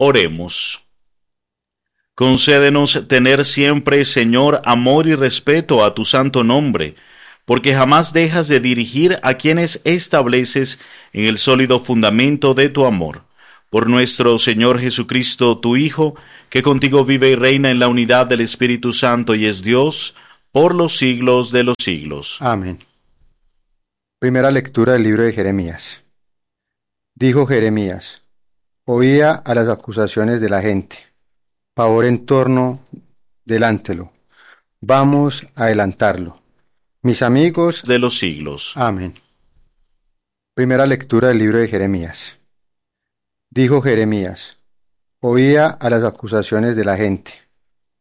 Oremos. Concédenos tener siempre, Señor, amor y respeto a tu santo nombre, porque jamás dejas de dirigir a quienes estableces en el sólido fundamento de tu amor. Por nuestro Señor Jesucristo, tu Hijo, que contigo vive y reina en la unidad del Espíritu Santo y es Dios, por los siglos de los siglos. Amén. Primera lectura del libro de Jeremías. Dijo Jeremías: oía a las acusaciones de la gente. Pavor en torno, delántelo. Vamos a adelantarlo. Mis amigos. De los siglos. Amén. Primera lectura del libro de Jeremías. Dijo Jeremías: oía a las acusaciones de la gente.